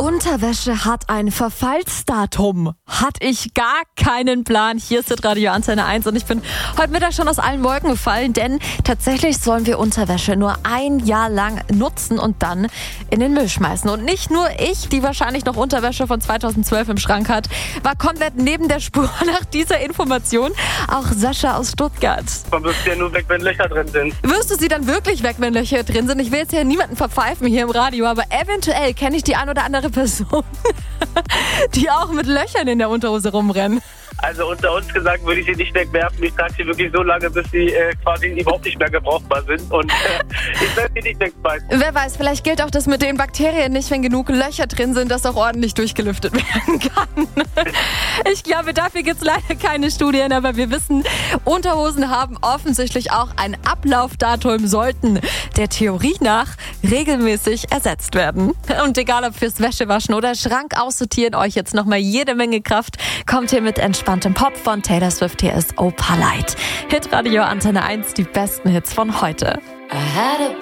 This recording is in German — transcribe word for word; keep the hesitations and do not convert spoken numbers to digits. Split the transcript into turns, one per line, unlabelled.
Unterwäsche hat ein Verfallsdatum. Hatte ich gar keinen Plan. Hier ist das Radio Antenne eins und ich bin heute Mittag schon aus allen Wolken gefallen, denn tatsächlich sollen wir Unterwäsche nur ein Jahr lang nutzen und dann in den Müll schmeißen. Und nicht nur ich, die wahrscheinlich noch Unterwäsche von zweitausendzwölf im Schrank hat, war komplett neben der Spur nach dieser Information. Auch Sascha aus Stuttgart.
Man wirft ja nur weg, wenn Löcher drin sind.
Wirst du sie dann wirklich weg, wenn Löcher drin sind? Ich will jetzt hier niemanden verpfeifen hier im Radio, aber eventuell kenne ich die ein oder andere Person, die auch mit Löchern in der Unterhose rumrennen.
Also unter uns gesagt würde ich sie nicht wegwerfen. Ich trage sie wirklich so lange, bis sie äh, quasi überhaupt nicht mehr gebrauchbar sind. Und äh, ich werde sie nicht wegschmeißen.
Wer weiß, vielleicht gilt auch das mit den Bakterien nicht, wenn genug Löcher drin sind, dass auch ordentlich durchgelüftet werden kann. Ich glaube, dafür gibt es leider keine Studien, aber wir wissen, Unterhosen haben offensichtlich auch ein Ablaufdatum, sollten der Theorie nach regelmäßig ersetzt werden. Und egal ob fürs Wäschewaschen oder Schrank aussortieren, euch jetzt nochmal jede Menge Kraft. Kommt hier mit entspanntem Pop von Taylor Swift. Hier ist Opalite. Hitradio Antenne eins, die besten Hits von heute.
I had a